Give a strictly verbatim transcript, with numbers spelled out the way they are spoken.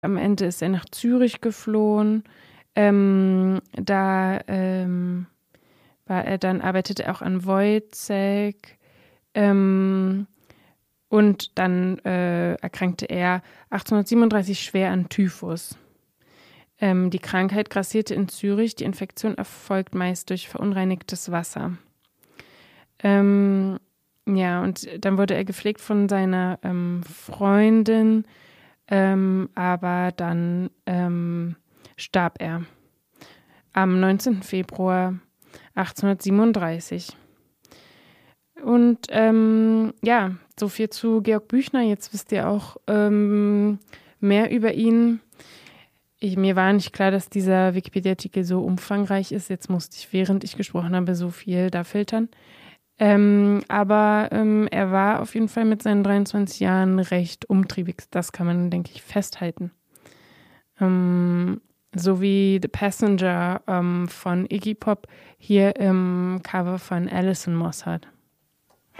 Am Ende ist er nach Zürich geflohen. Ähm, da ähm, war er dann, arbeitete er auch an Wojciech. Ähm, und dann äh, erkrankte er achtzehnhundertsiebenunddreißig schwer an Typhus. Ähm, die Krankheit grassierte in Zürich. Die Infektion erfolgt meist durch verunreinigtes Wasser. Ähm, ja, und dann wurde er gepflegt von seiner ähm, Freundin, ähm, aber dann ähm, starb er am neunzehnten Februar achtzehnhundertsiebenunddreißig. Und ähm, ja, so viel zu Georg Büchner. Jetzt wisst ihr auch ähm, mehr über ihn. Ich, mir war nicht klar, dass dieser Wikipedia-Artikel so umfangreich ist. Jetzt musste ich, während ich gesprochen habe, so viel da filtern. Ähm, aber ähm, er war auf jeden Fall mit seinen dreiundzwanzig Jahren recht umtriebig. Das kann man, denke ich, festhalten. Ähm, so wie The Passenger ähm, von Iggy Pop hier im Cover von Alison Moss hat.